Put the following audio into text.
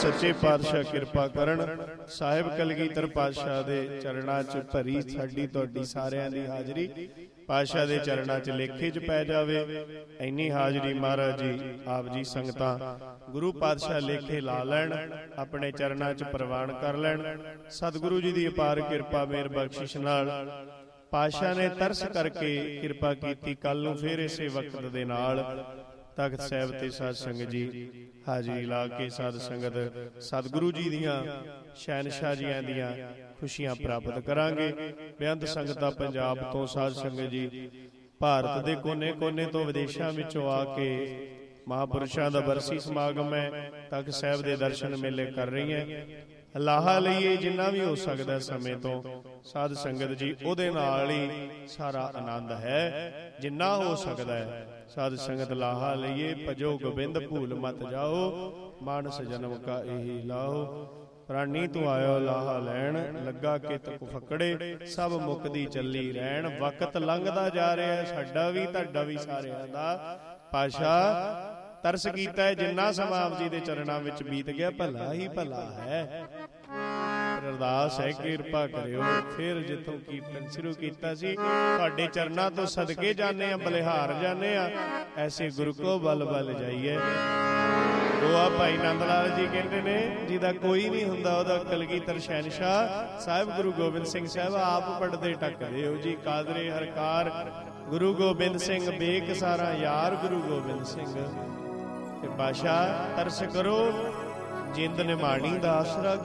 सच्चे पातशाह किरपा करन। साहिब कलगीधर पातशाह दे चरणां च भरी साडी तुहाडी सारियां दी हाजरी पातशाह दे चरणां च लेखे च पै जावे। इन्नी हाजरी महाराज जी आप जी संगतां गुरु पातशाह लेखे ला लैण, अपने चरणां च प्रवान कर लैण। सतगुरु जी दी अपार किरपा मेहर बख्शिश नाल पातशाह ने तरस करके किरपा कीती। कल नूं फिर इसे वक्त दे नाल तख्त साहिब ते साध संगत जी हाजरी ला के साध संगत सतगुरु जी दियां शहनशाह जियां दियां खुशियां प्राप्त करांगे। बेअंत संगतां पंजाब तो साध संगत जी भारत दे कोने कोने तो विदेशां विचों आके महापुरुषां दा बरसी समागम है, तख्त साहिब दे दर्शन मेले कर रही हैं। लाहा लईए जिन्ना भी हो सकदा समय तो साध संगत जी ओदे नाल ही सारा आनंद है, जिन्ना हो सकदा है साध संगत लाहा लईए। भजो गोबिंद भूल मत जाओ, मानस जन्म का यही लाओ। प्राणी तू आयो लाहा लैण, लगा कित फकड़े सब मुकदी चली रहन। वक्त लंघदा जा रहा है साडा भी तुहाडा भी सारियां दा। पातशाह तरस कीता है, जिन्ना समा आप जी दे चरणां विच बीत गया भला ही भला है। अरदास है किरपा करियो फिर जिथों कीर्तन शुरू कीता सी तुहाडे चरणां तो सदके जाने आ, बलिहार जाने आ, ऐसे गुरु को बल बल जाइए। दुआ भाई नंद लाल जी कहते ने जिहदा कोई नहीं हुंदा ओहदा कलगीधर शहनशाह साहिब गुरु गोबिंद सिंह साहिब आप पढ़दे टकदे हो जी। कादरे हरकार गुरु गोबिंद सिंह बेकसारा यार गुरु गोबिंद सिंह। पातशाह तरस करो जिंद निमाणी दा आसरा